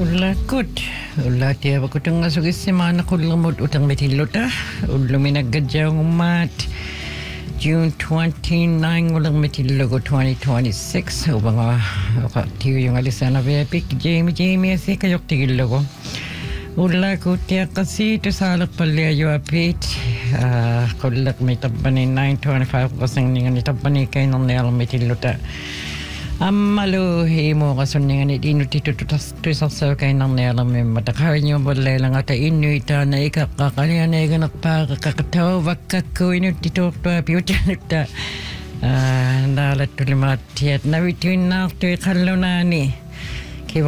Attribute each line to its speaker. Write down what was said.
Speaker 1: Ulakot. Ulati ako kutang asugis si mana kulamot utang metilota. Uluminagadya umat. June 29 ulang metilogo 2026. Ubang tiyo yung alisan na vepik. Jamie asi kayok tigilogo. Ulakot tiya kasi ito salak palya apit. Kulak may tabani 925 kasang ningan itabani kayo ng nel metilota. Amalo himo kasuningan inu tito tusasaw kay nang nela may matakarin yung balay lang ata inu ita na ikakakalian na iganak pa kakataw bakako inu tito to piutan ita nalat tulimat tiyat na wituin na to ikalunani